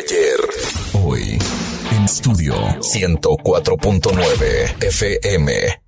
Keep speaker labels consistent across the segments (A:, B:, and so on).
A: ayer. Hoy, en Estudio 104.9 FM.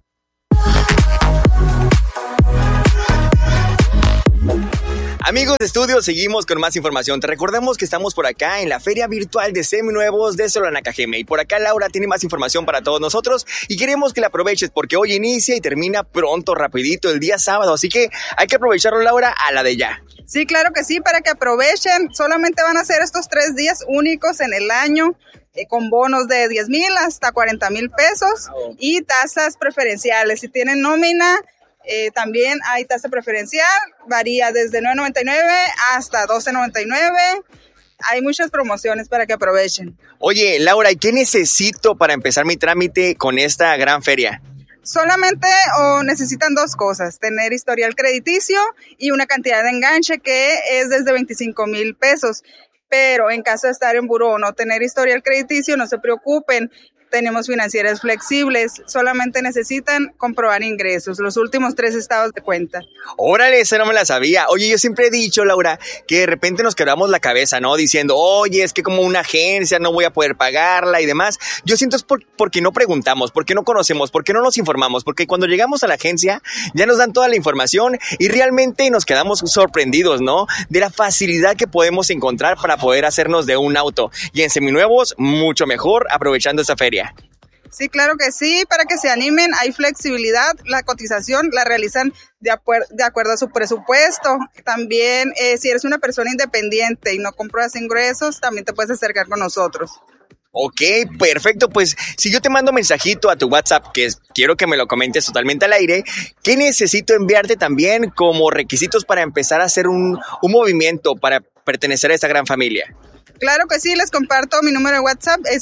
B: Amigos de estudio, seguimos con más información. Te recordamos que estamos por acá en la Feria Virtual de Seminuevos de Solanacajeme. Y por acá Laura tiene más información para todos nosotros y queremos que la aproveches porque hoy inicia y termina pronto, rapidito, el día sábado. Así que hay que aprovecharlo, Laura, a la de ya.
C: Sí, claro que sí, para que aprovechen. Solamente van a ser estos 3 días únicos en el año, con bonos de 10,000 hasta 40,000 pesos y tasas preferenciales. Si tienen nómina, también hay tasa preferencial, varía desde $9.99 hasta $12.99. Hay muchas promociones para que aprovechen.
B: Oye, Laura, ¿y qué necesito para empezar mi trámite con esta gran feria?
C: Solamente necesitan 2 cosas, tener historial crediticio y una cantidad de enganche que es desde 25,000 pesos. Pero en caso de estar en buró o no tener historial crediticio, no se preocupen. Tenemos financieras flexibles, solamente necesitan comprobar ingresos, los últimos 3 estados de cuenta.
B: Órale, esa no me la sabía. Oye, yo siempre he dicho, Laura, que de repente nos quebramos la cabeza, ¿no? Diciendo, oye, es que como una agencia no voy a poder pagarla y demás. Yo siento es porque no preguntamos, porque no conocemos, porque no nos informamos, porque cuando llegamos a la agencia ya nos dan toda la información y realmente nos quedamos sorprendidos, ¿no? De la facilidad que podemos encontrar para poder hacernos de un auto. Y en Seminuevos, mucho mejor aprovechando esta feria.
C: Sí, claro que sí, para que se animen, hay flexibilidad, la cotización la realizan de acuerdo a su presupuesto. También, si eres una persona independiente y no compras ingresos, también te puedes acercar con nosotros.
B: Ok, perfecto, pues si yo te mando mensajito a tu WhatsApp, quiero que me lo comentes totalmente al aire, ¿qué necesito enviarte también como requisitos para empezar a hacer un movimiento para pertenecer a esta gran familia?
C: Claro que sí, les comparto mi número de WhatsApp, es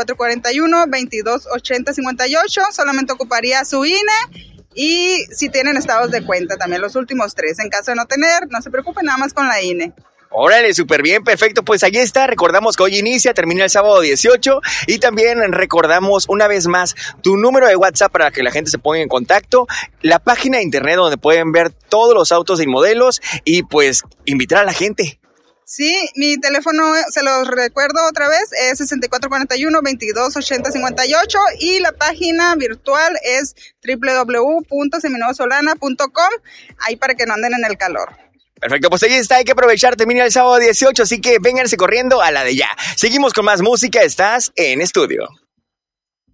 C: 6441-228058, solamente ocuparía su INE y si tienen estados de cuenta, también los últimos 3. En caso de no tener, no se preocupen, nada más con la INE.
B: Órale, súper bien, perfecto, pues ahí está, recordamos que hoy inicia, termina el sábado 18 y también recordamos una vez más tu número de WhatsApp para que la gente se ponga en contacto, la página de internet donde pueden ver todos los autos y modelos y pues invitar a la gente.
C: Sí, mi teléfono, se los recuerdo otra vez, es 6441-228058 y la página virtual es www.seminuevosolana.com, ahí para que no anden en el calor.
B: Perfecto, pues ahí está, hay que aprovechar, termina el sábado 18, así que vénganse corriendo a la de ya. Seguimos con más música, estás en estudio.